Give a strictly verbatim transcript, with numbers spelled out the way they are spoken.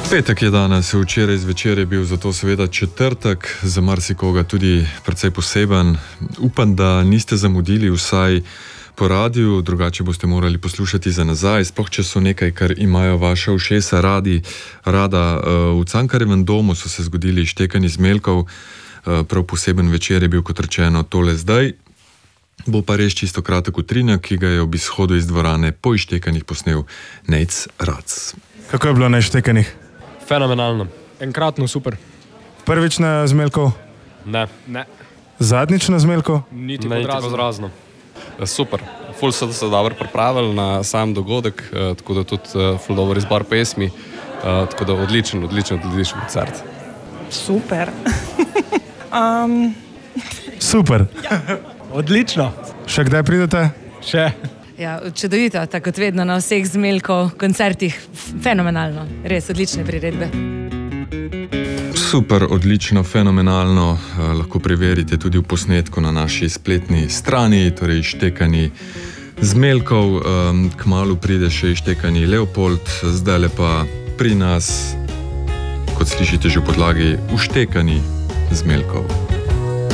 Petek je danes, včeraj zvečer je bil zato seveda četrtek, za marsikoga tudi precej poseben. Upam, da niste zamudili vsaj po radiju, drugače boste morali poslušati za nazaj, sploh če so nekaj, kar imajo vaša ušesa radi, rada. V Cankarjevem domu so se zgodili štekanji zmeljkov, prav poseben večer je bil, kot rečeno, tole zdaj. Bo pa res čisto kratek utrinek, ki ga je ob izhodu iz dvorane po izštekanjih posnel Nejc Rac. Kako je bilo na izštekanjih? Fenomenalno. Enkratno super. Prvič na zmeljkov? Ne. Ne. Zadnjič na zmeljkov? Niti Ne, podrazno. niti podrazno. Super. Ful so se dobro pripravili na sam dogodek, eh, tako da tudi eh, ful dober izbor pesmi, eh, tako da odličen, odličen, odličen koncert. Super. um, Super. Odlično. Še kdaj pridete? Še. ja, čudovito, tako kot vedno na vseh zmeljkov koncertih. Fenomenalno. Res odlične priredbe. Super, odlično, fenomenalno, eh, lahko preverite tudi v posnetku na naši spletni strani, torej štekanji zmeljkov, eh, kmalu pride še štekanji Leopold, zdaj pa pri nas, kot slišite že v podlagi, vštekanji zmeljkov.